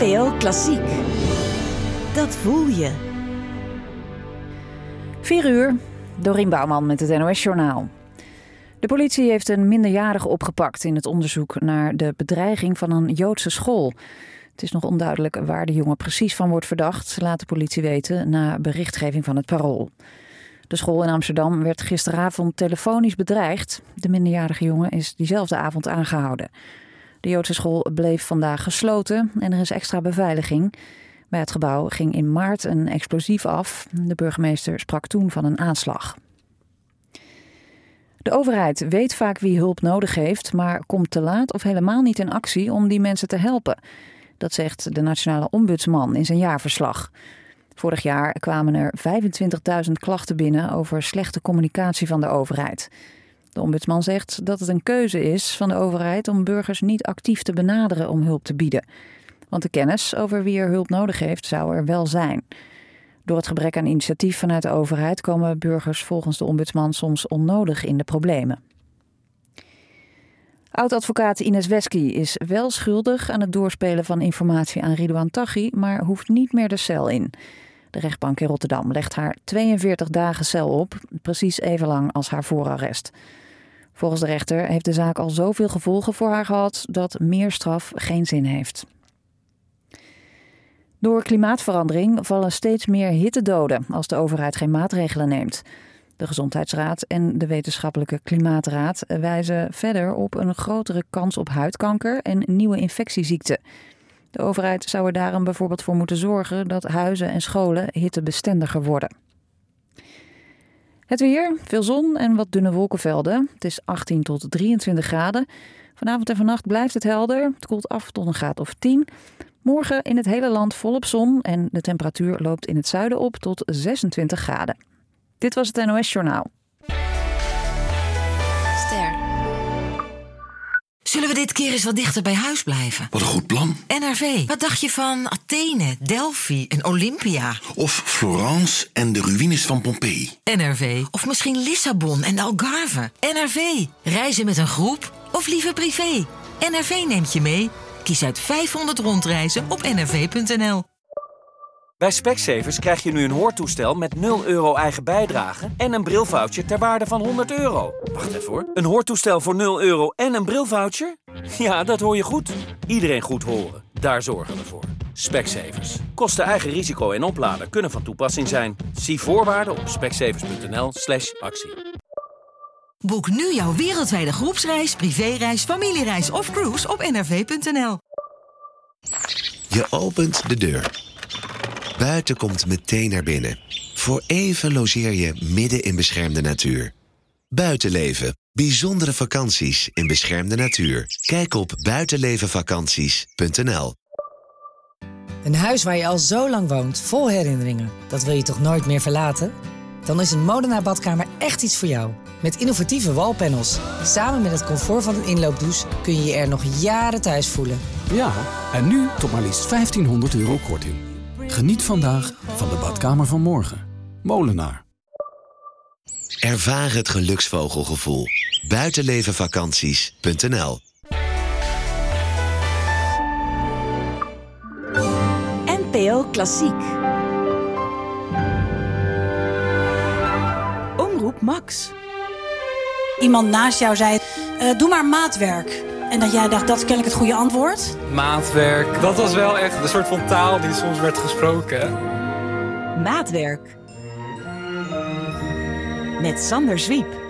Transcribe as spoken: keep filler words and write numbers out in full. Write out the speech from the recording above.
N P O Klassiek. Dat voel je. vier uur, Dorien Bouwman met het N O S-journaal. De politie heeft een minderjarige opgepakt in het onderzoek naar de bedreiging van een Joodse school. Het is nog onduidelijk waar de jongen precies van wordt verdacht, laat de politie weten na berichtgeving van het Parool. De school in Amsterdam werd gisteravond telefonisch bedreigd. De minderjarige jongen is diezelfde avond aangehouden. De Joodse school bleef vandaag gesloten en er is extra beveiliging. Bij het gebouw ging in maart een explosief af. De burgemeester sprak toen van een aanslag. De overheid weet vaak wie hulp nodig heeft, maar komt te laat of helemaal niet in actie om die mensen te helpen. Dat zegt de Nationale Ombudsman in zijn jaarverslag. Vorig jaar kwamen er vijfentwintigduizend klachten binnen over slechte communicatie van de overheid. De ombudsman zegt dat het een keuze is van de overheid om burgers niet actief te benaderen om hulp te bieden. Want de kennis over wie er hulp nodig heeft zou er wel zijn. Door het gebrek aan initiatief vanuit de overheid komen burgers volgens de ombudsman soms onnodig in de problemen. Oud-advocaat Ines Wesky is wel schuldig aan het doorspelen van informatie aan Ridouan Taghi, maar hoeft niet meer de cel in. De rechtbank in Rotterdam legt haar tweeënveertig dagen cel op, precies even lang als haar voorarrest. Volgens de rechter heeft de zaak al zoveel gevolgen voor haar gehad dat meer straf geen zin heeft. Door klimaatverandering vallen steeds meer hittedoden als de overheid geen maatregelen neemt. De Gezondheidsraad en de Wetenschappelijke Klimaatraad wijzen verder op een grotere kans op huidkanker en nieuwe infectieziekten. De overheid zou er daarom bijvoorbeeld voor moeten zorgen dat huizen en scholen hittebestendiger worden. Het weer, veel zon en wat dunne wolkenvelden. Het is achttien tot drieëntwintig graden. Vanavond en vannacht blijft het helder. Het koelt af tot een graad of tien. Morgen in het hele land volop zon en de temperatuur loopt in het zuiden op tot zesentwintig graden. Dit was het N O S-journaal. Ster. Zullen we dit keer eens wat dichter bij huis blijven? Wat een goed plan. N R V. Wat dacht je van Athene, Delphi en Olympia? Of Florence en de ruïnes van Pompeii. N R V. Of misschien Lissabon en de Algarve. N R V. Reizen met een groep of liever privé? N R V neemt je mee. Kies uit vijfhonderd rondreizen op n r v punt n l. Bij Specsavers krijg je nu een hoortoestel met nul euro eigen bijdrage en een brilvoucher ter waarde van honderd euro. Wacht even hoor. Een hoortoestel voor nul euro en een brilvoucher? Ja, dat hoor je goed. Iedereen goed horen. Daar zorgen we voor. Specsavers. Kosten eigen risico en oplader kunnen van toepassing zijn. Zie voorwaarden op specsavers punt n l slash actie. Boek nu jouw wereldwijde groepsreis, privéreis, familiereis of cruise op n r v punt n l. Je opent de deur. Buiten komt meteen naar binnen. Voor even logeer je midden in beschermde natuur. Buitenleven. Bijzondere vakanties in beschermde natuur. Kijk op buitenlevenvakanties punt n l. Een huis waar je al zo lang woont, vol herinneringen. Dat wil je toch nooit meer verlaten? Dan is een Modena badkamer echt iets voor jou. Met innovatieve wallpanels. Samen met het comfort van een inloopdouche kun je je er nog jaren thuis voelen. Ja, en nu tot maar liefst vijftienhonderd euro korting. Geniet vandaag van de badkamer van morgen. Molenaar. Ervaar het geluksvogelgevoel. buitenlevenvakanties punt n l. N P O Klassiek. Omroep Max. Iemand naast jou zei, uh, doe maar maatwerk. En dat jij dacht, dat is kennelijk het goede antwoord. Maatwerk, dat was wel echt een soort van taal die soms werd gesproken. Maatwerk. Met Sander Zwiep.